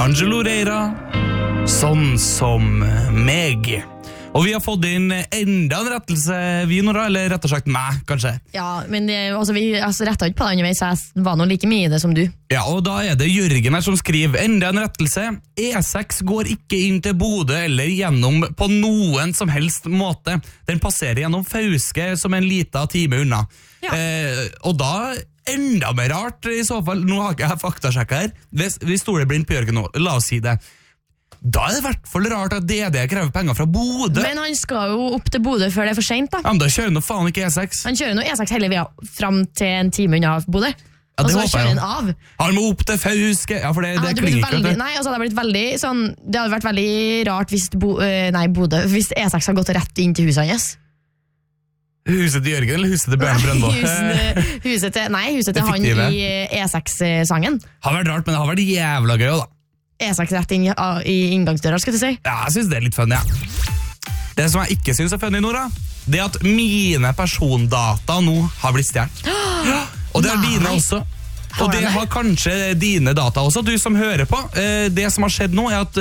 Angelo Reira, Sånn som meg. Og vi har fått inn enda en rettelse, vi Nora, eller rett og slett meg, kanskje. Ja, men vi rettet ikke på det underveis, så jeg var noe like mye i det som du. Ja, og da er det Jørgen her som skriver enda en rettelse. E6 går ikke inn til Bodø eller gjennom på noen som helst måte. Den passerer gjennom Fauske som en liten time unna. Ja. Og da enda mer rart i så fall. Nå har ikke jeg faktasjekket her. Vi stoler blind på Jørgen nå, la oss si det. Da er det i hvert fall rart at DD krever penger fra Bodø. Men han skal jo opp til Bodø før det er for sent da. Ja, men da kjører han faen ikke E6. Han kjører noe E6 hele via frem til en time unna Bodø. Ja, og det så håper kjører jeg. han av. Han må opp til Fauske. Ja, for det klinger ikke. Nei, altså det hadde blitt veldig sånn, det hadde vært veldig rart hvis Bodø, hvis E6 har gått rett inn til huset hans. Huset til Jørgen eller huset til Bjørn Brøndbo? Huset til han i E6-sangen. Har vært rart, men det har vært jævla gøy da. E6 rett inn i inngangsdøra, skal du si? Ja, jeg synes det er litt funny, ja. Det som jeg ikke synes er funny, Nora, det er at mine persondata nå har blitt stjert. Ja, og det er dine også. Og det har kanskje dine data også, du som hører på. Det som har skjedd nå er at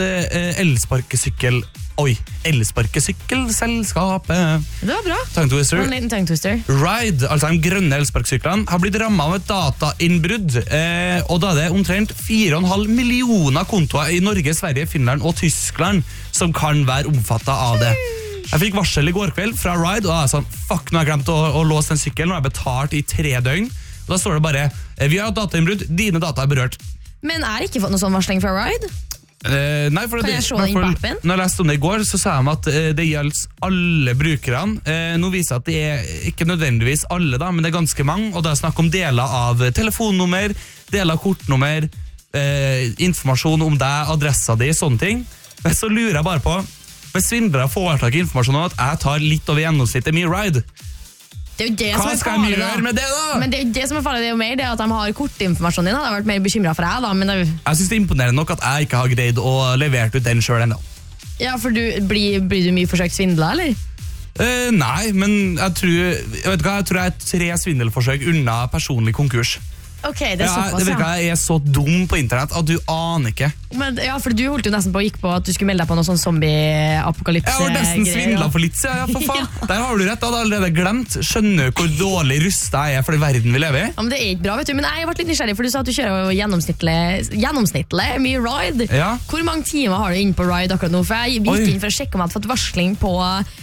elsparkesykkelselskapet Det var bra. Tongue Twister. En liten tongue twister. Ride, altså de grønne elsparkesyklene, har blitt rammet av et datainnbrudd, og da er det omtrent 4,5 millioner kontoer i Norge, Sverige, Finland og Tyskland som kan være omfattet av det. Jeg fikk varsel i går kveld fra Ride, og jeg er sånn, fuck, nå har jeg glemt å låse den sykkelen, nå har jeg betalt i 3 døgn. Og da står det bare, vi har hatt datainnbrudd, dine data er berørt. Men jeg har ikke fått noe sånn varsling fra Ride? Nei, for kan jeg se det inn på appen? Når jeg leste om det i går, så sa de at det gjelder alle brukerne. Nå viser at det er ikke nødvendigvis alle da, men det er ganske mange, og det er snakk om deler av telefonnummer, deler av kortnummer, informasjon om deg, adressa di, sånne ting. Men så lurer jeg bare på, hvis svindlere får tak i informasjon om at jeg tar litt over gjennomsnittet min Ride, det er jo det hva som er skal farlig, jeg gjøre med det da? Men det er jo det som er farlig, det er jo mer det at de har kortinformasjonen din. Jeg hadde vært mer bekymret for deg da, men det... Jeg synes det er imponerende nok at jeg ikke har greid å levere ut den selv enda. Ja, for blir du mye forsøkt svindla, eller? Nei, men jeg tror jeg er 3 svindelforsøk unna personlig konkurs. Ok, det er såpass, det virker jeg er så dum på internett at du aner ikke. Men, ja, for du holdt jo nesten på å gikk på at du skulle melde deg på noe sånn zombie-apokalypse. Jeg har nesten svindlet for litt, ja, for faen. Der har du rett, jeg hadde allerede glemt. Skjønner hvor dårlig rustet jeg er for den verden vi lever i. Ja, men det er ikke bra, vet du. Men jeg har vært litt nysgjerrig, for du sa at du kjører gjennomsnittlig mye Ride. Ja. Hvor mange timer har du inne på Ride akkurat nå? For jeg gikk inn for å sjekke om jeg hadde fått varsling på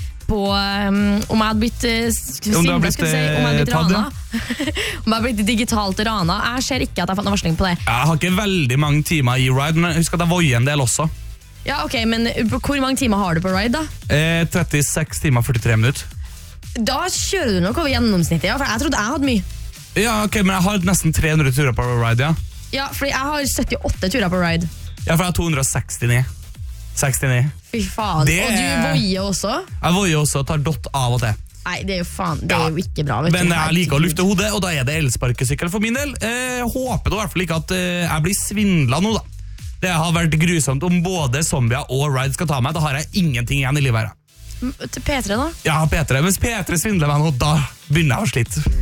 om jeg hadde blitt rana. Om jeg hadde blitt digitalt rana. Jeg ser ikke at jeg har fått noen varsling på det. Jeg har ikke veldig mange timer i Ride, men husk at jeg voier en del også. Ja, ok, men hvor mange timer har du på Ride da? 36 timer, 43 minutter. Da kjører du nok over gjennomsnittet, ja, for jeg trodde jeg hadde mye. Ja, ok, men jeg har nesten 300 turer på Ride, ja. Ja, fordi jeg har 78 turer på Ride. Ja, for jeg har 269. 69. Fy faen, og du voier også? Jeg voier også og tar dott av og til. Nei, det er jo faen, det er jo ikke bra, vet du. Men jeg liker å lufte hodet, og da er det elsparkesykkel for min del. Håper da i hvert fall ikke at jeg blir svindlet nå da. Det har vært grusomt om både zombier og Ride skal ta meg, da har jeg ingenting igjen i livet her. Til P3 da? Ja, P3. Hvis P3 svindler meg nå, da begynner jeg å slite.